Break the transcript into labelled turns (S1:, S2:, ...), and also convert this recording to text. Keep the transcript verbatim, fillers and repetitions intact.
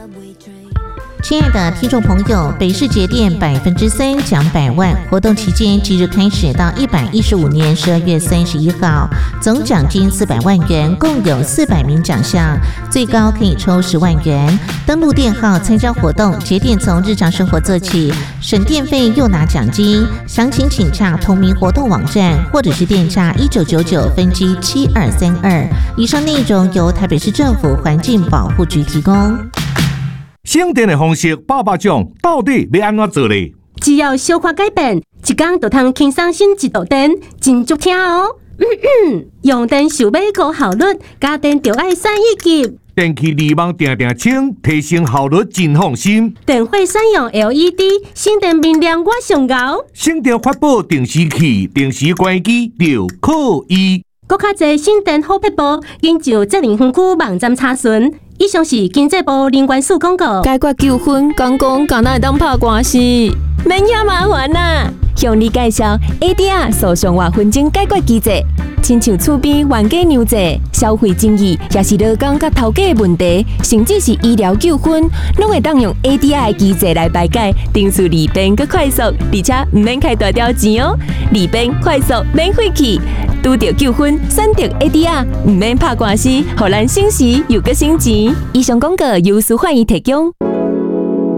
S1: 亲爱的听众朋友，北市节电百分之三奖百万活动期间即日开始到一百一十五年十二月三十一号，总奖金四百万元，共有四百名奖项，最高可以抽十万元。登录电号参加活动，节电从日常生活做起，省电费又拿奖金。详情请洽同名活动网站，或者是电诈一九九九分机七二三二。以上内容由台北市政府环境保护局提供。
S2: 省电的方式百百种，到底要安怎做呢？
S3: 只要小可改变，一天就通轻松省一度电，真足听哦。嗯嗯，用电想要高效率，家电就要选一级。
S2: 电器离网定定清，提升效率真放心。
S3: 电火选用 L E D， 省电明亮我上高。
S2: 省电发布定时器，定时关机就可以。
S3: 更较侪省电好撇步，紧上责任分区网站查询。以上是经济部能源署广告。
S4: 解决纠纷，讲讲敢若会当拍官司，免遐麻烦啦。向你介绍 A D R 诉讼或纷争解决机制，亲像厝边冤家娘债、消费争议，也是劳工甲头家的问题，甚至是医疗纠纷，拢会当用 A D R 的机制来排解，程序利便佮快速，而且唔免开大条钱哦，利便快速免费气。拄到纠纷，选择 A D R， 唔免拍官司，互咱省时又佮省钱。以上广告由司法院提供。